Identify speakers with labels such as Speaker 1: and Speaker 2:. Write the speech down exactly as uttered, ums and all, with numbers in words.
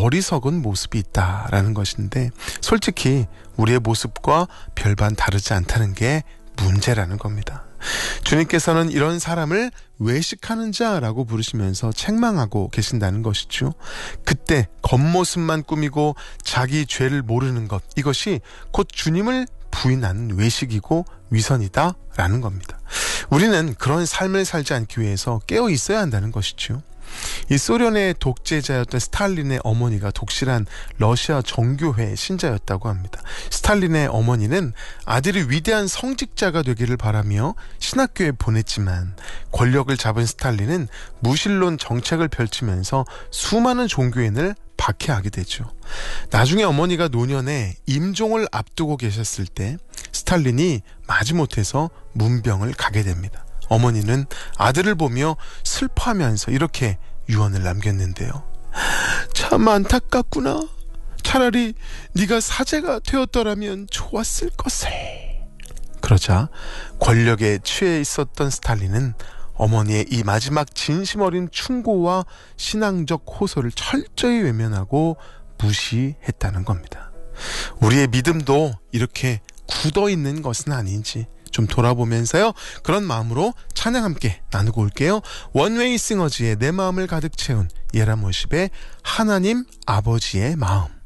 Speaker 1: 어리석은 모습이 있다라는 것인데, 솔직히 우리의 모습과 별반 다르지 않다는 게 문제라는 겁니다. 주님께서는 이런 사람을 외식하는 자라고 부르시면서 책망하고 계신다는 것이죠. 그때 겉모습만 꾸미고 자기 죄를 모르는 것, 이것이 곧 주님을 부인하는 외식이고 위선이다 라는 겁니다. 우리는 그런 삶을 살지 않기 위해서 깨어 있어야 한다는 것이죠. 이 소련의 독재자였던 스탈린의 어머니가 독실한 러시아 정교회 신자였다고 합니다. 스탈린의 어머니는 아들이 위대한 성직자가 되기를 바라며 신학교에 보냈지만, 권력을 잡은 스탈린은 무신론 정책을 펼치면서 수많은 종교인을 박해하게 되죠. 나중에 어머니가 노년에 임종을 앞두고 계셨을 때 스탈린이 마지못해서 문병을 가게 됩니다. 어머니는 아들을 보며 슬퍼하면서 이렇게 유언을 남겼는데요. 참 안타깝구나. 차라리 네가 사제가 되었더라면 좋았을 것을. 그러자 권력에 취해 있었던 스탈린은 어머니의 이 마지막 진심 어린 충고와 신앙적 호소를 철저히 외면하고 무시했다는 겁니다. 우리의 믿음도 이렇게 굳어있는 것은 아닌지 좀 돌아보면서요, 그런 마음으로 찬양 함께 나누고 올게요. 원웨이 싱어즈의 내 마음을 가득 채운 예람 워십의 하나님 아버지의 마음.